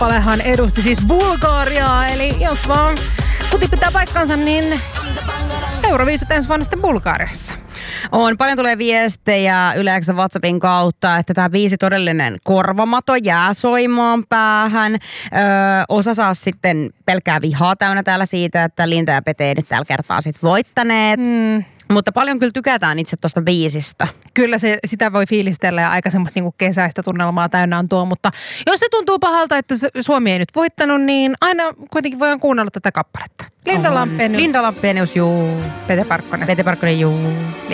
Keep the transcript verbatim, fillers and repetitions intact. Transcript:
kappalehan edusti siis Bulgariaa, eli jos vaan kuti pitää paikkansa, niin Euroviisut ensi vuonna sitten Bulgariassa. On. Paljon tulee viestejä Yle X:n WhatsAppin kautta, että tämä biisi todellinen korvamato jää soimaan päähän. Öö, osa saa sitten pelkkää vihaa täynnä täällä siitä, että Linda ja Pete ei nyt tällä kertaa sit voittaneet. Mm. Mutta paljon kyllä tykätään itse tuosta biisistä. Kyllä se, sitä voi fiilistellä ja aika semmoista niinku kesäistä tunnelmaa täynnä on tuo, mutta jos se tuntuu pahalta, että Suomi ei nyt voittanut, niin aina kuitenkin voidaan kuunnella tätä kappaletta. Linda Lampenius. Linda Lampenius, juu. Pete Parkkonen. Pete Parkkonen, juu.